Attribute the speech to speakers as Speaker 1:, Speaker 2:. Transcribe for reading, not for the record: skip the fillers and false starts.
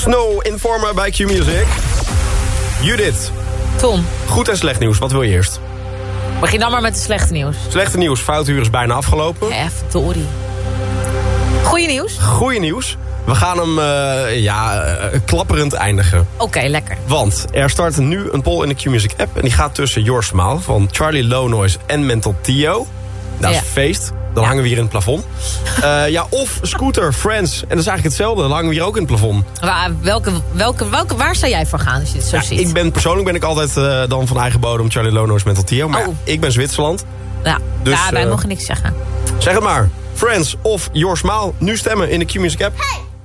Speaker 1: Snow Informer bij Q-Music. Judith.
Speaker 2: Tom.
Speaker 1: Goed en slecht nieuws, wat wil je eerst?
Speaker 2: Begin dan maar met het slechte nieuws.
Speaker 1: Slechte nieuws, foutuur is bijna afgelopen.
Speaker 2: Verdorie. Goeie nieuws?
Speaker 1: Goeie nieuws. We gaan hem klapperend eindigen.
Speaker 2: Oké, lekker.
Speaker 1: Want er start nu een poll in de Q-Music app. En die gaat tussen Your Smile van Charlie Low Noise en Mental Theo. Dat is een feest. Dan hangen we hier in het plafond. Of Scooter, Friends. En dat is eigenlijk hetzelfde. Dan hangen we hier ook in het plafond.
Speaker 2: Waar zou jij voor gaan als je het zo ziet?
Speaker 1: Persoonlijk ben ik altijd dan van eigen bodem Charlie Low Noise, Mental Theo. Maar ik ben Zwitserland.
Speaker 2: Ja,
Speaker 1: dus,
Speaker 2: wij mogen niks zeggen.
Speaker 1: Zeg het maar. Friends of Your Smile. Nu stemmen in de Q-Music app.
Speaker 3: Hey!